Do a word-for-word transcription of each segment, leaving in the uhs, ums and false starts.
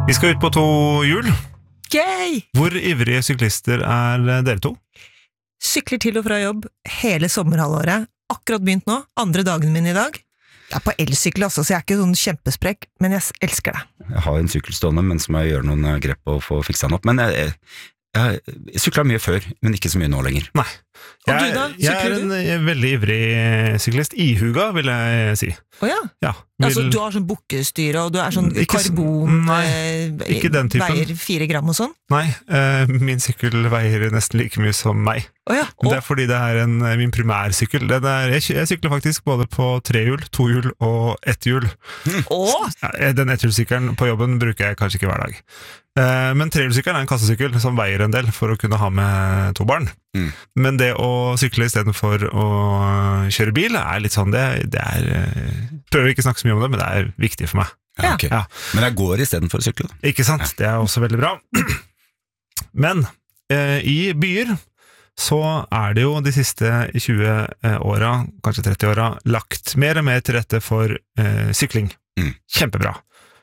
Vi skal ut på to hjul. Yay! Hvor ivrige syklister er dere to? Sykler til og fra jobb hele sommerhalvåret. Akkurat begynt nå, andre dagen min i dag. Jeg er på elsykkel også, så jeg er ikke sånn kjempesprekk, men jeg elsker det. Jeg har en sykkel stående, men så må jeg gjøre noen grep og få fiksa den opp. Men jeg, jeg, jeg, jeg sykler mye før, men ikke så mye nå lenger. Nei. Jeg, Og du da? jeg er Sykler en eh, veldig ivrig syklist. Ihuga, vil jeg si. Åja, Ja, vil... altså du har sånn bukkestyre, og du er sånn Ikke s- karbon, nei, eh, ikke den typen. veier fire gram og sånn. Nei, eh, min sykkel veier nesten like mye som meg. Åja, Det og er fordi det er en, min primærsykkel. Den er, jeg, jeg sykler faktisk både på trehjul, tohjul og etthjul. og Ja, den etthjulsykkelen på jobben bruker jeg kanskje ikke hver dag. Eh, Men trehjulsykkelen er en kassesykkel som veier en del for å kunne ha med to barn. Mm. Men det å sykle i stedet for å kjøre bil er litt sånn, det, det er, eh, prøver ikke å snakke så mye om det, men det er viktig for meg. Ja, ok. Ja. Men jeg går i stedet for å sykle. Ikke sant? Det er også veldig bra. Men eh, i byer så er det jo de siste tjue åra, kanskje tretti åra, lagt mer og mer til rette for eh, sykling. Mm. Kjempebra.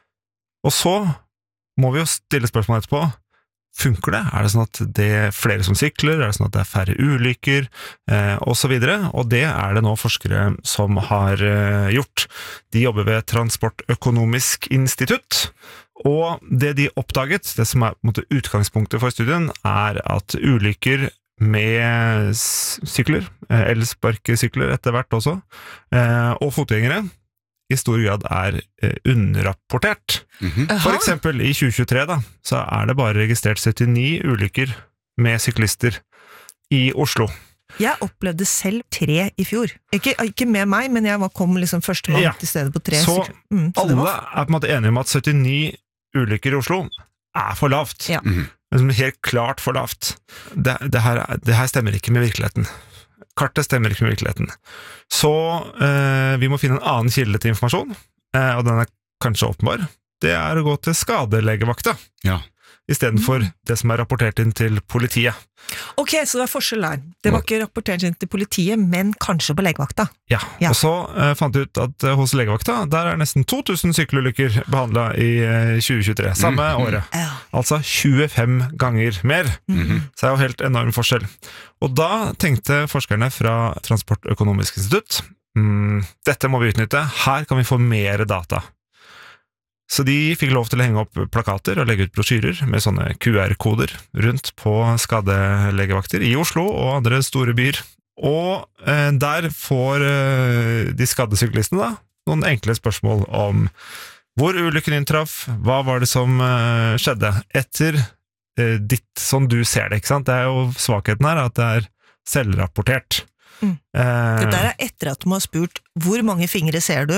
Og så må vi jo stille spørsmål etterpå. Funker det? Er det sånn at det er flere som sykler? Er det sånn at det er færre ulykker? Eh, og så videre. Og det er det nå forskere som har eh, gjort. De jobber ved Transportøkonomisk institutt. Og det de oppdaget, det som er på en måte utgangspunktet for studien, er at ulykker med s- sykler, eh, elsparkesykler etter hvert også, eh, og fotgjengere, i stor grad er eh, underrapportert. Mhm. For eksempel i tjue tjuetre da, så er det bare registrert syttini ulykker med syklister i Oslo. jeg opplevde selv tre i fjor. Ikke, ikke med meg, men jeg var, kom liksom første mann Ja. til stedet på tre Så sykler. Mm, så det Alle var- er på en måte enige om at syttini ulykker i Oslo er for lavt. Ja. Mhm. Liksom helt klart for lavt. Det, det, her, det her stemmer ikke med virkeligheten. Kartet stemmer ikke med virkeligheten. Så eh, vi må finne en annen kilde til informasjon, eh, og den er kanskje åpenbar. Det er å gå til skadelegevakta, Ja. i stedet for Mm. det som er rapportert inn til politiet. Ok, så det er forskjell der. Det var ikke rapportert inn til politiet, men kanskje på legevakta. Ja, Ja. og så eh, fant jeg ut at eh, hos legevakta, der er nesten to tusen sykkelulykker behandlet i eh, tjue tjuetre, samme Mm. året. Ja. Altså tjuefem ganger mer. Mhm. Så det er jo helt enorm forskjell. Og da tenkte forskerne fra Transportøkonomisk institutt, mm, dette må vi utnytte, her kan vi få mer data. Så de fikk lov til å henge opp plakater og legge ut brosjyrer med sånne Q R-koder rundt på skadelegevakter i Oslo og andre store byer. Og eh, der får eh, de skadde syklistene da noen enkle spørsmål om hvor ulykken inntraff, hva var det som eh, skjedde etter eh, ditt, sånn du ser det, ikke sant? Det er jo svakheten her, at det er selvrapportert. Mm. Eh, Det der er etter at de har spurt hvor mange fingre ser du?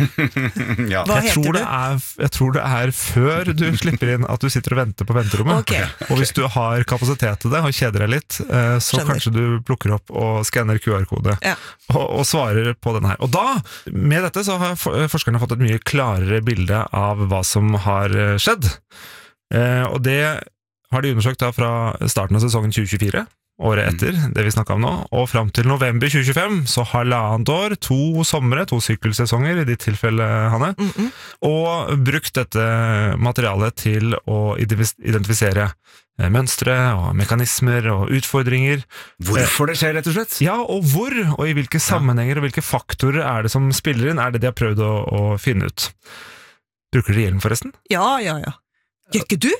ja. Hva jeg, heter tror du? det er, jeg tror det er før du slipper inn at du sitter og venter på venterommet. Ok. Og hvis du har kapasitet til det og kjeder deg litt, eh, så Skjønner. kanskje du plukker opp og skanner Q R-kode Ja. og, og svarer på den her. Og da, med dette, så har for- forskerne fått et mye klarere bilde av hva som har eh, skjedd. Eh, og det har de undersøkt da fra starten av sesongen tjue tjuefire, året etter, det vi snakket om nå, og frem til november tjue tjuefem, så halvannet år, to somre, to sykkelsesonger i ditt tilfelle, Hanne, Mm -mm. og brukt dette materialet til å identifis- identifisere eh, mønstre og mekanismer og utfordringer. Hvorfor det skjer, rett og slett? Ja, og hvor, og i hvilke sammenhenger og hvilke faktorer er det som spiller inn, er det de har prøvd å, å finne ut. Bruker dere hjelm forresten? Ja, ja, ja. Gjør ikke du?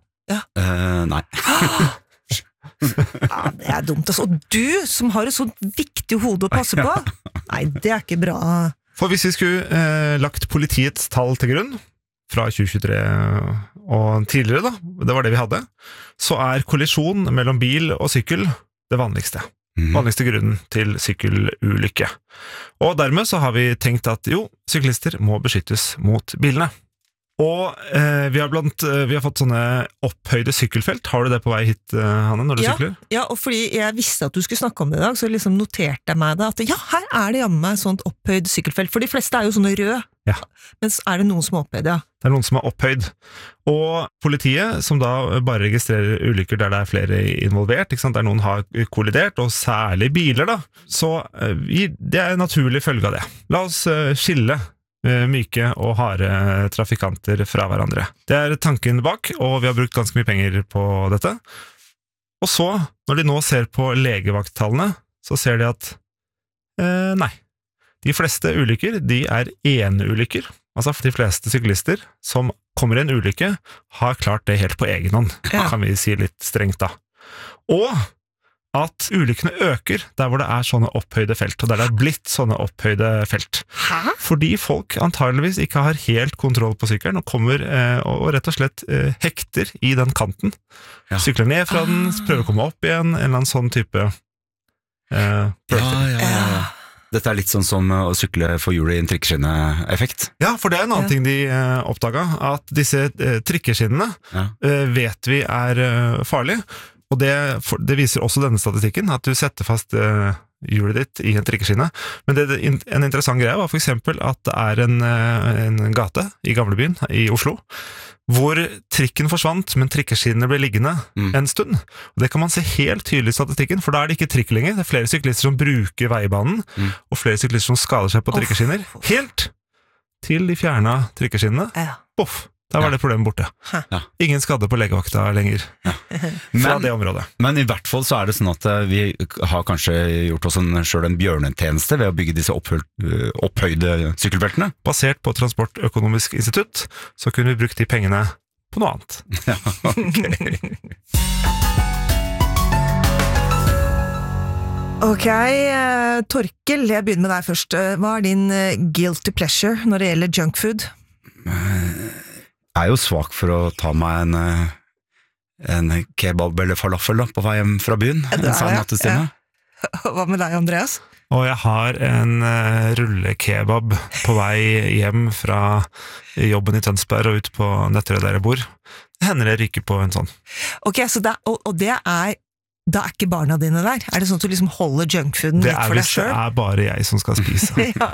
Eh, nei. Ja, det er dumt. Altså. Og du som har et sånt viktig hode å passe på. Nei, det er ikke bra. For hvis vi skulle eh, lagt politiets tall til grunn, fra tjue tjuetre og tidligere da, det var det vi hadde, så er kollisjon mellom bil og sykkel det vanligste. Mhm. Vanligste grunnen til sykkelulykke. Og dermed så har vi tenkt at jo, syklister må beskyttes mot bilene. Og eh, vi, har blant, eh, vi har fått sånne opphøyde sykkelfelt. Har du det på vei hit, eh, Hanne, når du Ja. sykler? Ja, og fordi jeg visste at du skulle snakke om det i dag, så liksom noterte jeg meg det at ja, her er det jammen meg sånt opphøyd sykkelfelt. For de fleste er jo sånne røde. Ja. Mens er det noen som er opphøyd, ja. Det er noen som er opphøyd. Og politiet, som da bare registrerer ulykker der det er flere involvert, ikke sant? Der noen har kollidert, og særlig biler da, så eh, vi, det er en naturlig følge av det. La oss eh, skille myke og harde trafikanter fra hverandre. Det er tanken bak, og vi har brukt ganske mye penger på dette. Og så, når de nå ser på legevakttallene, så ser de at eh, nei, de fleste ulykker, de er eneulykker. Altså de fleste syklister som kommer i en ulykke, har klart det helt på egen hånd, ja. Kan vi si litt strengt da. Og at ulykkene øker der hvor det er sånne opphøyde felt, og der det er blitt sånne opphøyde felt. Hæ? Fordi folk antageligvis ikke har helt kontroll på sykkelen, og kommer eh, og rett og slett eh, hekter i den kanten. Ja. Sykler ned fra den, prøver å komme opp igjen, en eller annen sånn type eh, ja, ja, ja. Dette er litt sånn som å sykle for hjulet i en trikkeskinne-effekt. Ja, for det er en annen ja. ting de eh, oppdaget, at disse eh, trikkeskinnene ja. eh, vet vi er eh, farlige. Og det, det viser også denne statistikken, at du setter fast uh, hjulet ditt i en trikkeskinne. Men det, en interessant greie var for eksempel at det er en, en gate i Gamlebyen i Oslo, hvor trikken forsvant, men trikkeskinnene ble liggende mm. en stund. Og det kan man se helt tydelig i statistikken, for da er det ikke trikk lenger. Det er flere syklister som bruker veibanen, mm. og flere syklister som skader seg på trikkeskinner. Helt til de fjerna trikkeskinnene. Poff! Da var ja. det problemet borte. Ja. Ingen skadde på legevakta lenger ja. fra men, det området. Men i hvert fall så er det sånn at vi har kanskje gjort oss en, selv en bjørnetjeneste ved å bygge disse opphøyde, opphøyde sykkelbeltene. Basert på Transportøkonomisk institutt, så kunne vi brukt de pengene på noe annet. Ja, ok. Ok, uh, Torkel, jeg begynner med deg først. Hva er din uh, guilty pleasure når det gjelder junkfood? Jeg er jo svak for å ta meg en, en kebab eller falafel da, på vei hjem fra byen. En sen nattestime. Ja. Hva med deg, Andreas? Og jeg har en uh, rullekebab på vei hjem fra jobben i Tønsberg og ut på Nøtterøy der jeg bor. Det hender jeg ryker på en sånn. Ok, så det, og, og det er da er ikke barna dine der? Er det sånn at du liksom holder junkfooden litt for deg selv? Det er bare jeg som skal spise. ja.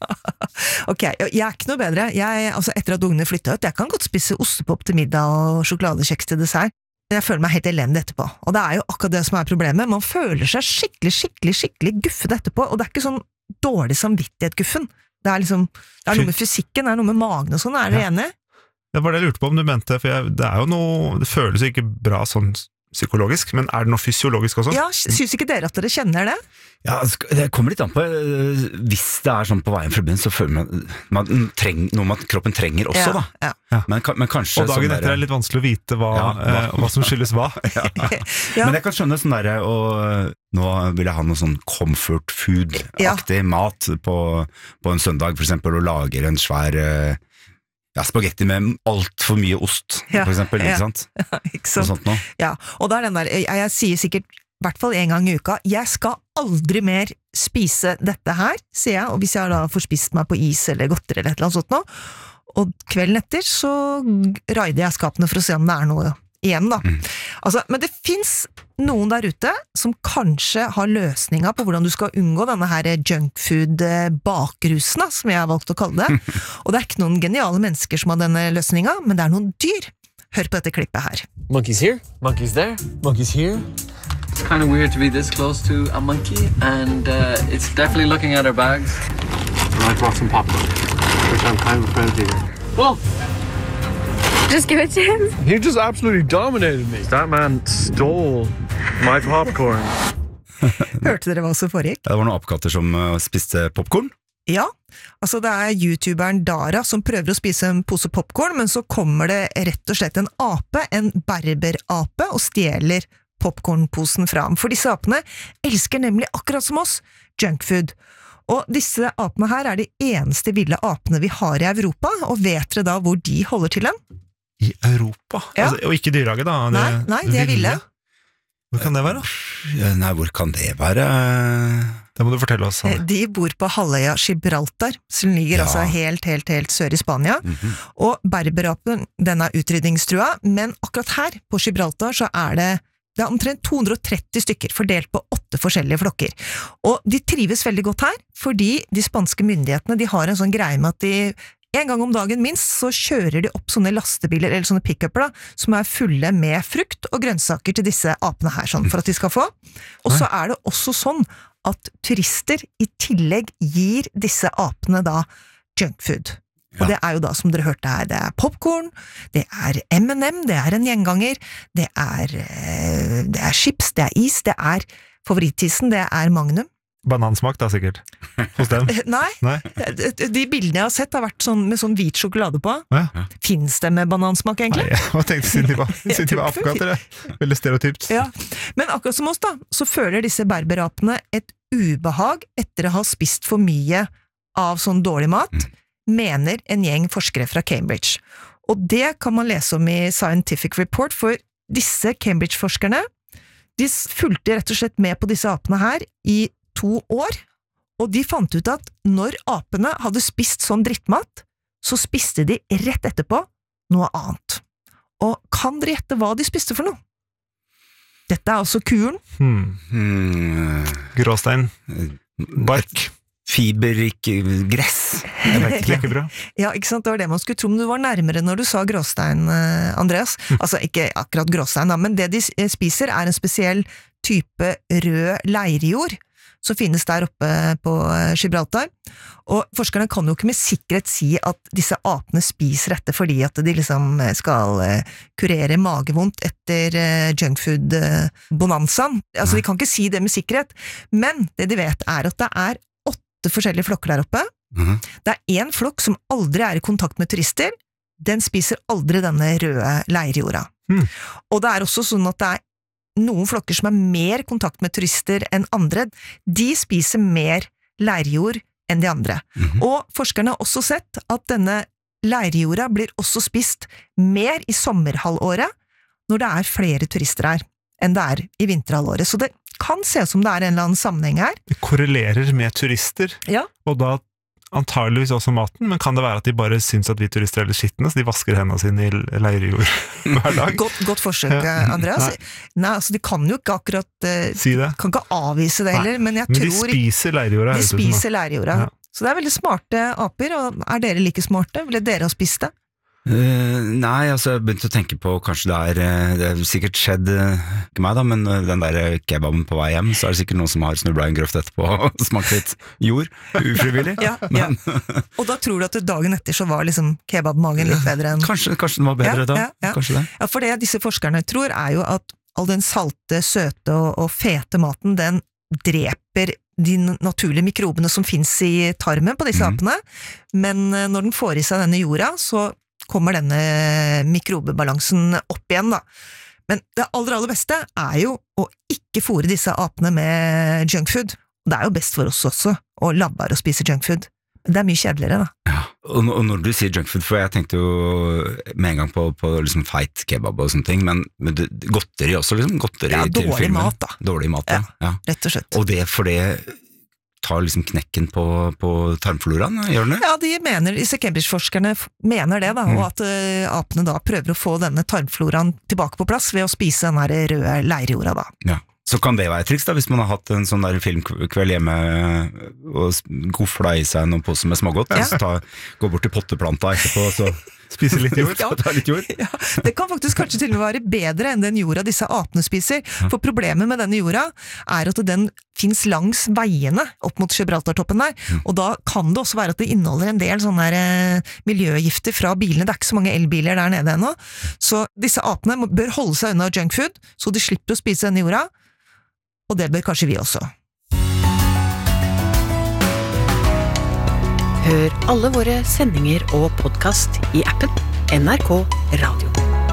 Ok, jeg er ikke noe bedre. Jeg, altså etter at ungene flyttet ut, jeg kan godt spise ostepop til middag og sjokoladekjeks til dessert. Jeg føler meg helt elendig etterpå. Og det er jo akkurat det som er problemet. Man føler seg skikkelig, skikkelig, skikkelig guffet etterpå, og det er ikke sånn dårlig samvittighet-guffen. Det er liksom, det er noe med fysikken, det er noe med magen og sånn, er dere ja. enige? Det var det jeg lurte på om du mente, for jeg, det er jo noe, det føles jo ikke bra sånn psykologisk, men er det noe fysiologisk også? Ja, synes ikke dere at dere kjenner det? Ja, det kommer litt an på. Hvis det er sånn på veien fra byen, så føler man, man trenger, noe man kroppen trenger også, ja, da. Ja. Men, men kanskje og dagen etter er det litt vanskelig å vite hva, ja, hva, eh, hva som skyldes hva. ja. Ja. Men jeg kan skjønne sånn der, og nå vil jeg ha noe sånn comfort food-aktig ja. mat på, på en søndag, for eksempel, og lager en svær ja, spagetti med alt for mye ost, ja, for eksempel, ikke sant? Ja, ikke sant? Noe sånt nå. Ja, og da er den der, jeg, jeg sier sikkert, i hvert fall en gang i uka, jeg skal aldri mer spise dette her, sier jeg, og hvis jeg da får spist meg på is eller godteri eller et eller annet sånt nå, og kvelden etter så raider jeg skapene for å se om det er noe igjen da. Mm. Altså, men det finnes noen der ute som kanskje har løsninga på hvordan du skal unngå denne her junkfood-bakrusen, som jeg har valgt å kalle det. Og det er ikke noen geniale mennesker som har denne løsninga, men det er noen dyr. Hør på dette klippet her. Monkeys here, monkeys there, monkeys here. It's kind of weird to be this close to a monkey, and uh, it's definitely looking at our bags. And I brought some popcorn, which I'm kind of afraid to eat. Well, just give it to him. He just absolutely dominated me. That man stole my popcorn. Hørte dere hva som foregikk? Det var noen apekatter som uh, spiste popcorn. Ja, altså det er youtuberen Dara som prøver å spise en pose popcorn, men så kommer det rett og slett en ape, en berberape, og stjeler popcornposen fra ham. For disse apene elsker nemlig akkurat som oss junkfood. Og disse apene her er de eneste ville apene vi har i Europa, og vet dere da hvor de holder til den? I Europa? Ja. Altså, og ikke dyrehage da? Det, nei, nei, de er ville. Hvor kan det være? Nei, hvor kan det være? Det må du fortelle oss. Hanne. De bor på halvøya Gibraltar, som ligger ja. altså helt, helt, helt sør i Spania. Mm-hmm. Og berberapen, den er utrydningstrua, men akkurat her på Gibraltar så er det Det er omtrent to hundre og tretti stykker, fordelt på åtte forskjellige flokker. Og de trives veldig godt her, fordi de spanske myndighetene, de har en sånn greie med at de, en gang om dagen minst, så kjører de opp sånne lastebiler, eller sånne pick-upper da, som er fulle med frukt og grønnsaker til disse apene her, sånn, for at de skal få. Og så er det også sånn at turister i tillegg gir disse apene da junkfood. Og ja. Det er jo da, som dere hørte her, det er popcorn, det er M and M, det er en gjenganger, det er, det er chips, det er is, det er favorittisen, det er Magnum. Banansmak da, sikkert, hos dem? Nei, Nei, de bildene jeg har sett har vært sånn, med sånn hvit sjokolade på. Ja. Finnes det med banansmak, egentlig? Nei, jeg tenkte siden de var, siden de var apekatter, veldig stereotypt. Ja, men akkurat som oss da, så føler disse berberapene et ubehag etter å ha spist for mye av sånn dårlig mat, mm. mener en gjeng forskere fra Cambridge. Og det kan man lese om i Scientific Report, for disse Cambridge-forskerne, de fulgte rett og slett med på disse apene her i to år, og de fant ut at når apene hadde spist sånn drittmat, så spiste de rett etterpå noe annet. Og kan dere gjette hva de spiste for noe? Dette er altså kuren. Hmm. Hmm. Gråstein. Bark. Fiberrik gress. Jeg vet ikke, ikke bra. Ja, ikke sant, det var det man skulle tro, men du var nærmere når du sa gråstein, Andreas. Mm. Altså, ikke akkurat gråstein da, men det de spiser er en spesiell type rød leirjord, som finnes der oppe på Gibraltar. Og forskerne kan jo ikke med sikkerhet si at disse apene spiser dette fordi at de liksom skal kurere magevondt etter junkfood-bonanzaen. Altså, de kan ikke si det med sikkerhet, men det de vet er at det er forskjellige flokker der oppe. Mm-hmm. Det er en flokk som aldri er i kontakt med turister. Den spiser aldri denne røde leirjorda. Mm. Og det er også sånn at det er noen flokker som er mer i kontakt med turister enn andre. De spiser mer leirjord enn de andre. Mm-hmm. Og forskerne har også sett at denne leirjorda blir også spist mer i sommerhalvåret når det er flere turister her enn det er i vinterhalvåret. Så det kan se ut som det er en eller annen sammenheng her. Det korrelerer med turister, ja. Og da antageligvis også maten, men kan det være at de bare syns at vi turister er litt skittende, så de vasker hendene sine i leirjord hver dag? Godt, godt forsøk, ja. Andreas. Nei. Nei, altså de kan jo ikke akkurat uh, si det. Kan ikke avvise det heller, men jeg men tror... Men de spiser leirjorda. De spiser leirjorda. Ja. Så det er veldig smarte aper, og er dere like smarte? Ville dere ha spist det? Uh, nei, altså jeg begynte å tenke på kanskje det er, det er sikkert skjedd uh, ikke meg da, men uh, den der kebaben på vei hjem, så er det sikkert noen som har snublet en grøft etterpå og smakt litt jord, ufrivillig. Ja, men, ja. Og da tror du at dagen etter så var liksom kebabmagen litt bedre enn... Kanskje, kanskje den var bedre ja, da, ja, ja. Kanskje det. Ja, for det disse forskerne tror er jo at all den salte, søte og, og fete maten, den dreper de naturlige mikrobene som finnes i tarmen på disse mm. apene, men uh, når den får i seg denne jorda, så kommer denne mikrobebalansen opp igjen da. Men det aller, aller beste er jo å ikke fôre disse apene med junkfood. Det er jo best for oss også å la være å spise junkfood. Men det er mye kjedeligere da. Ja, og, og når du sier junkfood, for jeg tenkte jo med en gang på, på liksom feit kebab og sånne ting, men, men det, godteri også liksom, godteri ja, til dårlig filmen. Mat da. Dårlig mat, ja. Ja, rett og slett. Og det for det tar liksom knekken på, på tarmfloraen, gjør den det? Ja, de mener, disse Cambridge-forskerne mener det da, mm. og at uh, apene da prøver å få denne tarmfloraen tilbake på plass ved å spise den her røde leirjorda da. Ja, så kan det være et triks da, hvis man har hatt en sånn der filmkveld hjemme og gofla i seg noen pose med smågodt, ja. Så ta, gå bort til potteplanta etterpå, så spise litt jord, ja. Ta litt jord. Ja, det kan faktisk kanskje til og med være bedre enn den jorda disse apene spiser, ja. For problemet med denne jorda er at den finnes langs veiene opp mot Gibraltartoppen der, mm. og da kan det også være at det inneholder en del sånne der, eh, miljøgifter fra bilene, det er ikke så mange elbiler der nede ennå, så disse apene må, bør holde seg unna junkfood, så de slipper å spise denne jorda, og det bør kanskje vi også. Hør alle våre sendinger og podcast i appen N R K Radio.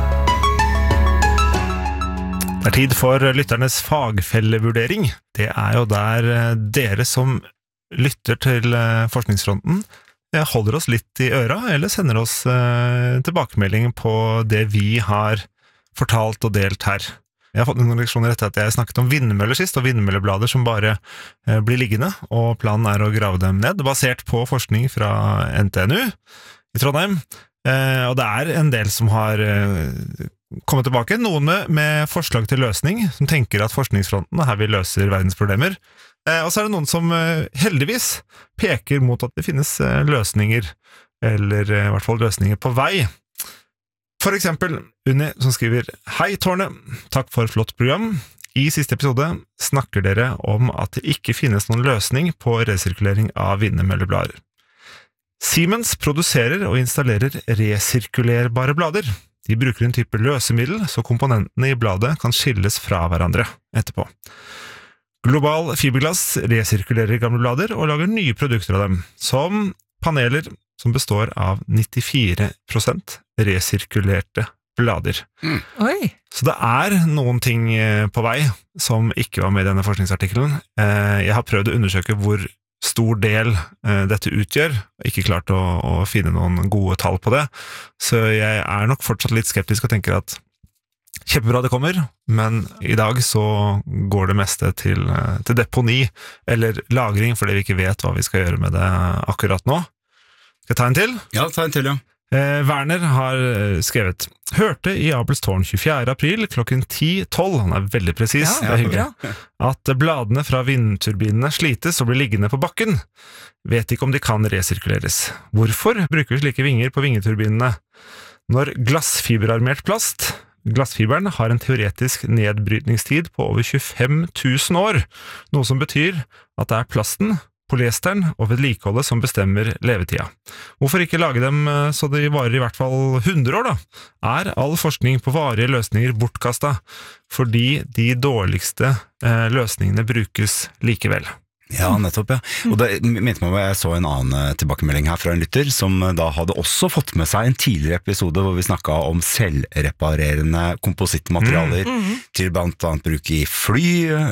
Det er tid for lytternes fagfellevurdering. Det er jo der dere som lytter til forskningsfronten holder oss litt i øra, eller sender oss tilbakemelding på det vi har fortalt og delt her. Jeg har fått noen leksjoner etter at jeg snakket om vindmøller sist, og vindmølleblader som bare eh, blir liggende, og planen er å grave dem ned, basert på forskning fra N T N U i Trondheim. Eh, og det er en del som har eh, kommet tilbake, noen med, med forslag til løsning, som tenker at forskningsfronten er her vi løser verdensproblemer. Eh, og så er det noen som eh, heldigvis peker mot at det finnes eh, løsninger, eller eh, i hvert fall løsninger på vei. For eksempel Unni som skriver «Hei Tårne, takk for flott program. I siste episode snakker dere om at det ikke finnes noen løsning på resirkulering av vindmølleblader. Siemens produserer og installerer resirkulerbare blader. De bruker en type løsemiddel, så komponentene i bladet kan skilles fra hverandre etterpå. Global Fiberglass resirkulerer gamle blader og lager nye produkter av dem, som paneler som består av nittifire prosent resirkulerte blader. Mm. Oi. Så det er noen ting på vei som ikke var med i denne forskningsartikkelen. Jeg har prøvd å undersøke hvor stor del dette utgjør, ikke klart å, å finne noen gode tall på det, så jeg er nok fortsatt litt skeptisk og tenker at kjempebra det kommer, men i dag så går det meste til, til deponi eller lagring, fordi vi ikke vet hva vi skal gjøre med det akkurat nå. Skal jeg ta en til? Ja, ta en til, ja. Eh, Werner har skrevet Hørte i Abelstårn tjuefjerde april klokken ti tolv, han er veldig presis, ja, det er hyggelig, at bladene fra vindturbinene slites og blir liggende på bakken. Vet ikke om de kan resirkuleres. Hvorfor bruker vi slike vinger på vingeturbinene? Når glassfiberarmert plast Glassfiberen har en teoretisk nedbrytningstid på over tjuefem tusen år, noe som betyr at det er plasten, polyesteren og vedlikeholdet som bestemmer levetida. Hvorfor ikke lage dem så de varer i hvert fall hundre år da? Er all forskning på varige løsninger bortkastet, fordi de dårligste eh, løsningene brukes likevel? Ja, nettopp, ja. Og det mente meg at jeg så en annen tilbakemelding her fra en lytter, som da hadde også fått med seg en tidligere episode hvor vi snakket om selvreparerende komposittmaterialer mm. Mm. til blant annet bruk i fly.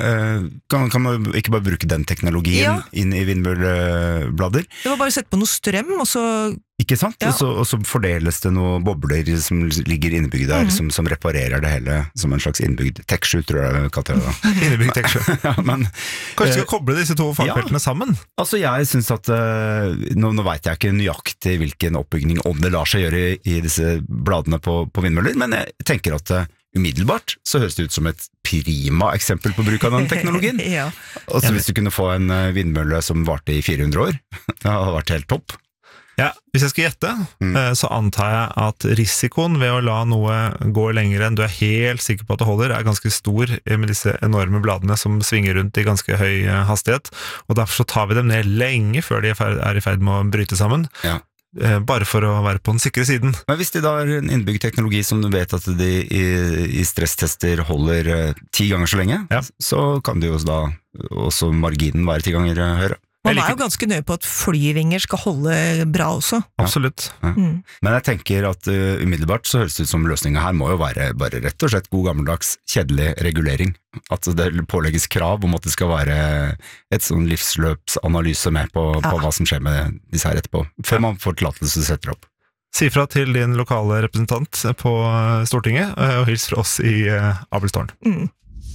Kan, kan man ikke bare bruke den teknologien ja. inn i vindmølleblader? Det var bare å sette på noe strøm, og så Ikke sant? Ja. Og, så, og så fordeles det noen bobler som ligger innebygd der, mm. som, som reparerer det hele som en slags innebygd tech-sju, tror jeg det kaller det da. Innebygd tech-sju. ja, men, Kanskje vi skal koble disse to fagfeltene ja, sammen? Altså jeg synes at, uh, nå, nå vet jeg ikke nøyaktig hvilken oppbygging om det lar seg gjøre i, i disse bladene på, på vindmøller, men jeg tenker at uh, umiddelbart så høres det ut som et prima eksempel på bruk av den teknologien. ja. Og så hvis du kunne få en uh, vindmølle som varte i fire hundre år, det hadde vært helt topp. Ja, hvis jeg skal gjette, mm. så antar jeg at risikoen ved å la noe gå lenger enn du er helt sikker på at det holder, er ganske stor med disse enorme bladene som svinger rundt i ganske høy hastighet, og derfor så tar vi dem ned lenge før de er i ferd med å bryte sammen. Ja. Bare for å være på den sikre siden. Men hvis det da er en innbygd teknologi som du vet at de i, i stresstester holder uh, ti ganger så lenge, ja. så kan det jo da også marginen være ti ganger uh, høyere. Man er jo ganske nøye på at flyvinger skal holde bra også. Absolutt. Ja. Mm. Men jeg tenker at uh, umiddelbart så høres det ut som løsningen her må jo være bare rett og slett god gammeldags kjedelig regulering. At det pålegges krav om at det skal være et sånn livsløpsanalyse med på, ja. på hva som skjer med disse her etterpå, før man får tillatelse til å sette opp. Si fra til din lokale representant på Stortinget, og hils fra oss i uh, Abelstårn. Mm.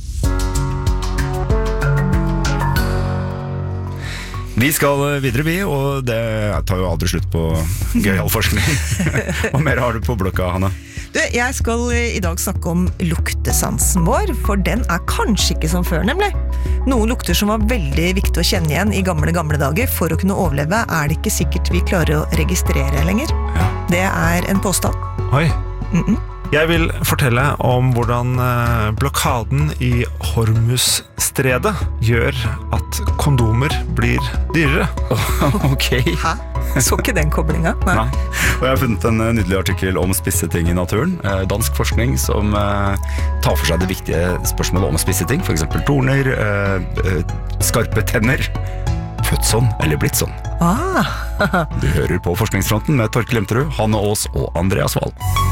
Vi skal videre, vi, og det tar jo aldri slutt på gøyal forskning. Hva mer har du på blokka, Hanne? Du, jeg skal i dag snakke om luktesansen vår, for den er kanskje ikke som før, nemlig. Noen lukter som var veldig viktig å kjenne igjen i gamle, gamle dager for å kunne overleve, er det ikke sikkert vi klarer å registrere lenger. Ja. Det er en påstand. Oi. Mm-mm. Jeg vil fortelle om hvordan blokaden i Hormuzstredet gjør at kondomer blir dyrere. Ok. Hæ? Så ikke den koblingen? Nei. Nei. Og jeg har funnet en nydelig artikkel om spisse ting i naturen. Dansk forskning som tar for seg det viktige spørsmålet om spisse ting, for eksempel torner, skarpe tenner. Født sånn, eller blitt sånn. Ah. Du hører på Forskningsfronten med Torkel Lemterud, Hanne Aas og Andreas Wahl.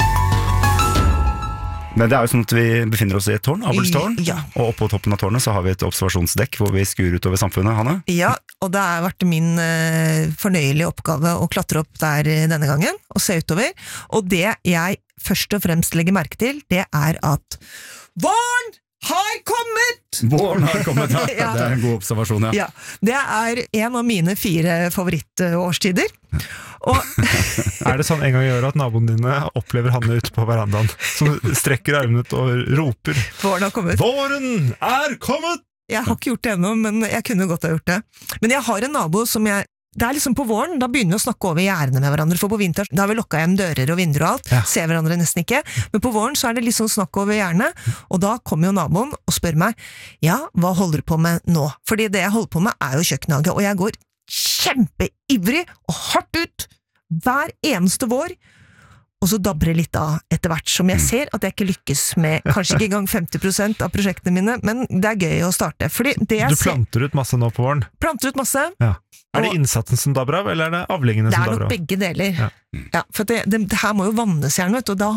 Men det er jo sånn at vi befinner oss i et tårn, Abelstårn, ja. og oppå toppen av tårnet så har vi et observasjonsdekk hvor vi skuer utover samfunnet, Hanne. Ja, og det har vært min uh, fornøyelige oppgave å klatre opp der denne gangen, og se utover. Og det jeg først og fremst legger merke til, det er at våren har kommet! Våren har kommet, ja. ja. Det er en god observasjon, ja. ja. Det er en av mine fire favorittårstider. Og er det sånn en gang i året at naboene dine opplever Hanne ute på verandaen, som strekker armene ut og roper Våren har kommet. Våren er kommet! Jeg har ikke gjort det ennå, men jeg kunne godt ha gjort det. Men jeg har en nabo som jeg det er liksom på våren, da begynner vi å snakke over gjerdene med hverandre, for på vinteren, da har vi lukket igjen dører og vinduer og alt, ja. Ser hverandre nesten ikke, men på våren så er det litt sånn snakk over gjerdene, og da kommer jo naboen og spør meg, ja, hva holder du på med nå? Fordi det jeg holder på med er jo kjøkkenhage, og jeg går kjempeivrig og hardt ut hver eneste vår, og så dabber det litt av etter hvert, som jeg ser at jeg ikke lykkes med, kanskje ikke engang femti prosent av prosjektene mine, men det er gøy å starte. Fordi det jeg Du planter ut masse nå på våren? Planter ut masse. Ja. Er det innsatsen som dabber av, eller er det avlingene som dabber av? Det er nok begge deler. Ja. Ja, for det, det, det her må jo vannes gjerne, vet du, og da,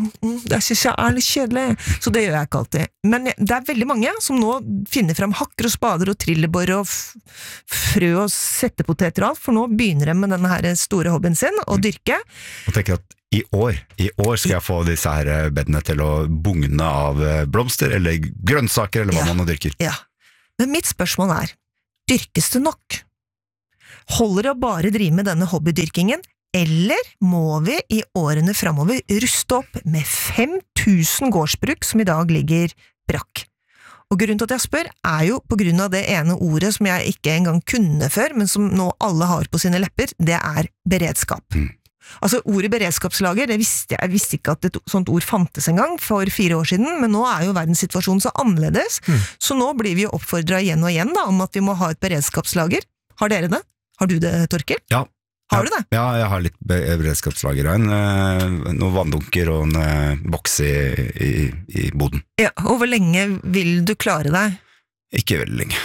det synes jeg er litt kjedelig, så det gjør jeg ikke alltid. Men det er veldig mange som nå finner frem hakker og spader og trillebår og frø og settepoteter og alt, for nå begynner de med denne her store hobbyen sin, å dyrke. Og tenker at i år, i år skal jeg få disse her bedene til å bugne av blomster, eller grønnsaker, eller hva Ja. man nå dyrker. Ja, men mitt spørsmål er, dyrkes det nok? Holder det å bare drive med denne hobbydyrkingen, eller må vi i årene fremover ruste opp med fem tusen gårdsbruk som i dag ligger brakk? Og grunnen til at jeg spør er jo på grunn av det ene ordet som jeg ikke engang kunne før, men som nå alle har på sine lepper, det er beredskap. Mm. Altså ordet beredskapslager, det visste jeg, jeg visste ikke at et sånt ord fantes en gang for fire år siden, men nå er jo verdenssituasjonen så annerledes, mm. så nå blir vi jo oppfordret igjen og igjen da, om at vi må ha et beredskapslager. Har dere det? Har du det, Torkel? Ja. Har du det? Ja, jeg har litt beredskapslager, en, noen vanndunker og en boks i, i, i boden. Ja, og hvor lenge vil du klare deg? Ikke veldig lenge.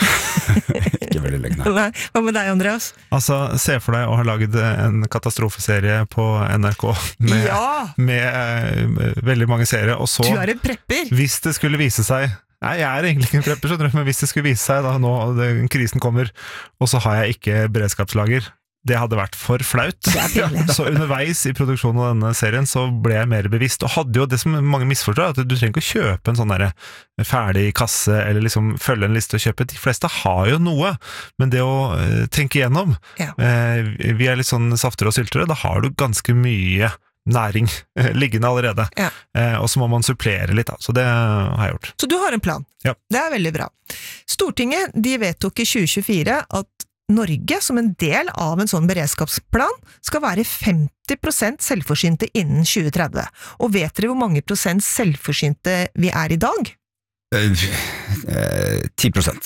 Ikke veldig lenge, nei. Nei. Hva med deg, Andreas? Altså, se for deg å ha laget en katastrofeserie på N R K med, ja! med uh, veldig mange serier, og så Du er en prepper! hvis det skulle vise seg Nei, jeg er egentlig ikke en prepper, skjønner du, men hvis det skulle vise seg da nå, det, krisen kommer, og så har jeg ikke beredskapslager, det hadde vært for flaut. Så underveis i produksjonen av denne serien så ble jeg mer bevisst, og hadde jo det som mange misforstår, at du trenger ikke å kjøpe en sånn der ferdig kasse, eller liksom følge en liste og kjøpe. De fleste har jo noe, men det å uh, tenke igjennom, ja. uh, vi er litt sånn saftere og syltere, da har du ganske mye næring uh, liggende allerede, ja. uh, og så må man supplere litt, da. Så det har jeg gjort. Så du har en plan. Ja. Det er veldig bra. Stortinget, de vedtok i tjue tjuefire at Norge, som en del av en sånn beredskapsplan, skal være femti prosent selvforsynte innen tjue tretti. Og vet dere hvor mange prosent selvforsynte vi er i dag? ti prosent.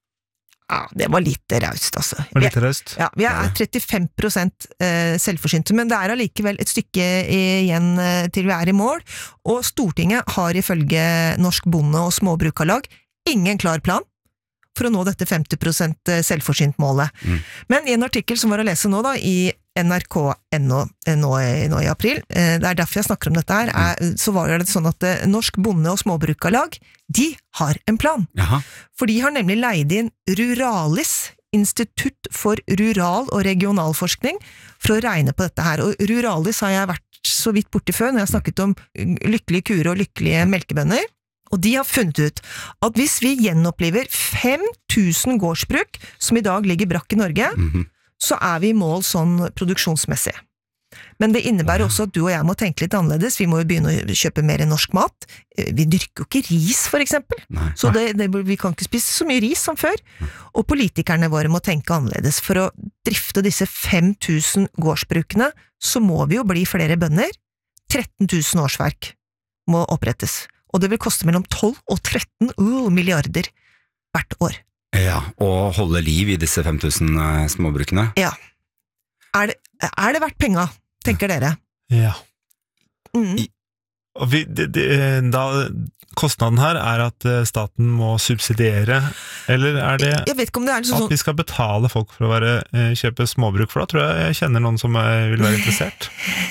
Ja, det var litt raust, altså. Og litt raust. Ja, vi er trettifem prosent selvforsynte, men det er allikevel et stykke igjen til vi er i mål, og Stortinget har ifølge Norsk Bonde- og Småbrukarlag ingen klar plan for å nå dette femti prosent selvforsynt-målet. Mm. Men i en artikkel som var å lese nå da, i N R K punkt no nå, nå i april, det er derfor jeg snakker om dette her, er, så var det sånn at Norsk Bonde- og Småbrukarlag, de har en plan. Jaha. For de har nemlig leid inn Ruralis, Institutt for rural- og regionalforskning, for å regne på dette her. Og Ruralis har jeg vært så vidt borti før, når jeg har snakket om lykkelige kurer og lykkelige melkebønder. Og de har funnet ut at hvis vi gjenoppliver fem tusen gårdsbruk, som i dag ligger brakk i Norge, mm-hmm. så er vi i mål sånn produksjonsmessig. Men det innebærer også at du og jeg må tenke litt annerledes. Vi må jo begynne å kjøpe mer norsk mat. Vi dyrker jo ikke ris, for eksempel. Nei. Så det, det, vi kan ikke spise så mye ris som før. Og politikerne våre må tenke annerledes. For å drifte disse fem tusen gårdsbrukene, så må vi jo bli flere bønder. tretten tusen årsverk må opprettes. Og det vil koste mellom tolv og tretten uh, milliarder hvert år. Ja, og holde liv i disse fem tusen uh, småbrukene. Ja. Er det, er det verdt penga, tenker dere? Ja. Mm. I, og vi, det, det, da, kostnaden her er at staten må subsidiere, eller er det, jeg vet ikke om det er sånn, at vi skal betale folk for å være, kjøpe småbruk, for da tror jeg jeg kjenner noen som vil være interessert.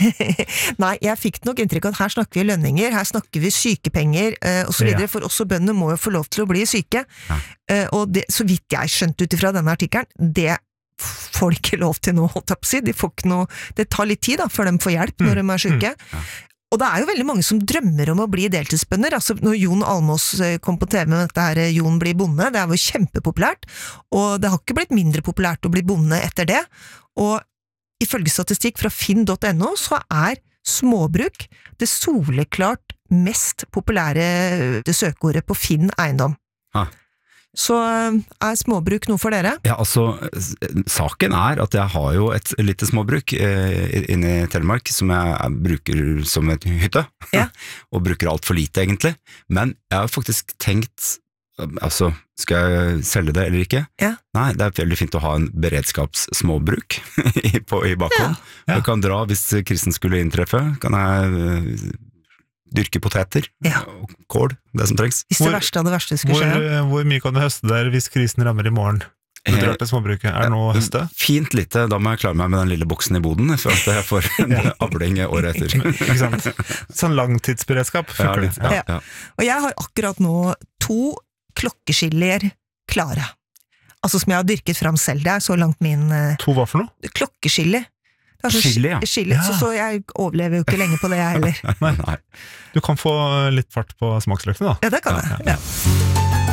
Nei, jeg fikk nok inntrykk at her snakker vi lønninger, her snakker vi sykepenger og så videre, ja. For også bøndene må jo få lov til å bli syke. Ja. Og det, så vidt jeg skjønte ut ifra denne artikkelen, det får de ikke lov til nå, holdt jeg på å si. De får ikke noe, det tar litt tid da, før de får hjelp når mm. de er syke. Mm. Ja. Og det er jo veldig mange som drømmer om å bli deltidsbønder. Altså, når Jon Almaas kom på T V med dette her, Jon blir bonde, det er jo kjempepopulært, og det har ikke blitt mindre populært å bli bonde etter det. Og ifølge statistikk fra finn punktum no, så er småbruk det soleklart mest populære søkeordet på Finn eiendom. Ah. Så er småbruk noe for dere? Ja, altså, saken er at jeg har jo et lite småbruk eh, inne i Telemark som jeg, jeg bruker som et hytte, ja. Og bruker alt for lite egentlig, men jeg har faktisk tenkt altså, skal jeg selge det eller ikke? Ja. Nei, det er veldig fint å ha en beredskapssmåbruk i, på, i bakhånd. Ja. Ja. Jeg kan dra hvis krisen skulle inntreffe, kan jeg dyrke poteter, ja. og kål, det som trengs. Hvis det hvor, verste av det verste skulle skje. Hvor, hvor mye kan du høste der hvis krisen rammer i morgen? Du drar til småbruket. Er det noe å høste? Fint lite, da må jeg klare meg med den lille boksen i boden, for at jeg får en avling året etter. Ikke sant? Sånn langtidsberedskap funker det. Ja, ja, ja. Og jeg har akkurat nå to klokkeskiller klare. Altså som jeg har dyrket fram selv. Det er så langt min... To hva for noe? Klokkeskiller. Skille, ja. Skille, ja. Så, så jeg overlever jo ikke lenge på det, jeg heller. Nei. Du kan få litt fart på smaksløkene, da. Ja, det kan jeg. Ja.